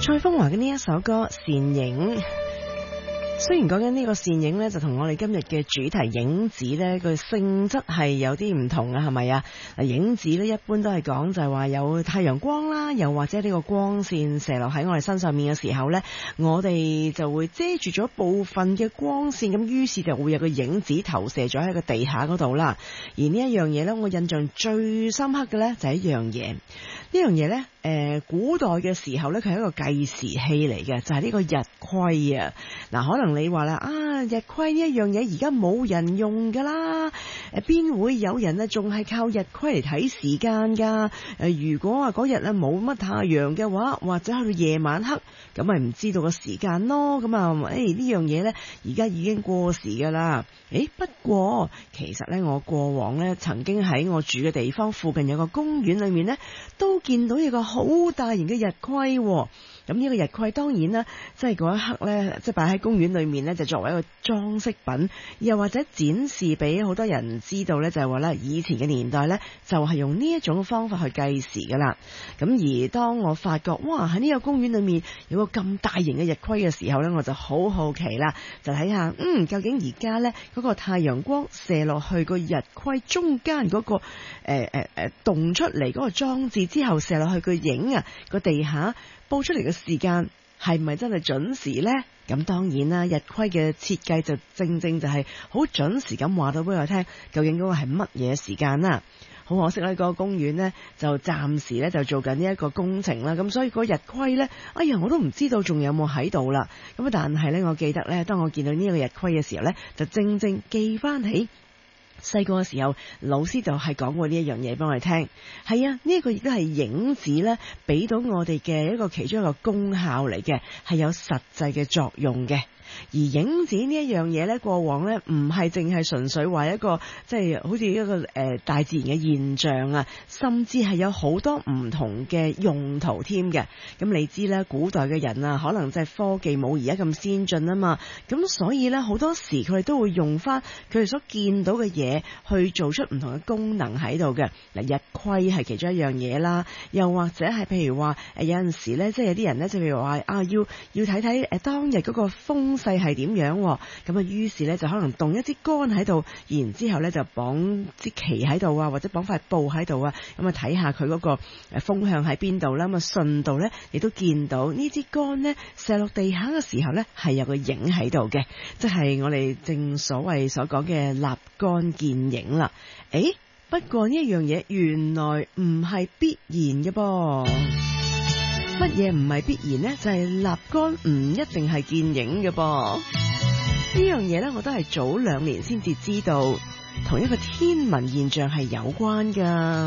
蔡楓華嘅呢一首歌《倩影》，雖然講緊呢個倩影呢，就同我哋今日嘅主題影子呢個性質係有啲唔同啊，係咪啊？影子呢一般都係講就係話有太陽光啦，又或者呢個光線射落喺我哋身上面嘅時候呢，我哋就會遮住咗部分嘅光線，咁於是就會有個影子投射咗喺個地下嗰度啦。而呢一樣嘢呢，我印象最深刻嘅呢，就係一樣嘢，呢樣嘢呢。古代嘅時候呢，佢係一個計時器嚟嘅，就係呢個日晷啊。嗱，可能你話啦，日晷呢一樣嘢而家冇人用噶啦，邊會有人呢仲係靠日晷嚟睇時間噶？如果話嗰日呢冇乜太陽嘅話，或者去到夜晚黑，咁咪唔知道個時間咯。咁啊，呢樣嘢呢而家已經過時噶啦。不過其實呢，我過往呢曾經喺我住嘅地方附近有個公園裏面呢，都見到一個好大型嘅日晷喎。咁呢個日晷當然啦，即係嗰一刻呢，即係擺喺公園裏面呢，就作為一個裝飾品，又或者展示俾好多人知道呢，就係話呢，以前嘅年代呢，就係用呢一種方法去計時噶啦。咁而當我發覺哇，喺呢個公園裏面有個咁大型嘅日晷嘅時候呢，我就好好奇啦，就睇下究竟而家呢嗰個太陽光射落去個日晷中間嗰個動出嚟嗰個裝置之後射落去個影啊，個地下報出嚟嘅時間係咪真係準時呢？咁當然啦，日晷嘅設計就正就係好準時咁話到俾我聽，究竟嗰個係乜嘢時間啦。好可惜呢個公園呢，就暫時呢就做緊呢一個工程啦，咁所以個日晷呢，我都唔知道仲有冇喺度啦。咁但係呢，我記得呢，當我見到呢個日晷嘅時候呢，就正記翻起細個嘅時候，老師就係講過呢一樣嘢俾我哋聽。係啊，呢個亦都係影子呢，俾到我哋嘅一個其中一個功效嚟嘅，係有實際嘅作用嘅。而影子呢一樣嘢呢，過往呢唔係淨係純粹話一個即係好似一個大自然嘅現象啊，甚至係有好多唔同嘅用途添嘅。咁你知啦，古代嘅人啊，可能即係科技冇而家咁先進啊嘛，咁所以呢，好多時佢哋都會用翻佢哋所見到嘅嘢去做出唔同嘅功能喺度嘅。嗱，日晷係其中一樣嘢啦，又或者係譬如話有陣時呢，即係有啲人呢，就譬如話要睇睇當日嗰個風勢係點樣，咁啊於是咧就可能動一支杆喺度，然之後咧就綁支旗喺度啊，或者綁塊布喺度啊，咁啊睇下佢嗰個風向喺邊度啦，咁啊順道咧亦都見到呢支杆咧射落地下嘅時候咧係有個影喺度嘅，即係我哋正所謂所講嘅立竿見影啦。不過呢一樣嘢原來唔係必然嘅噃。乜嘢唔係必然呢？就係立竿唔一定係見影嘅噃。呢樣嘢呢，我都係早2年先至知道，同一個天文現象係有關噶。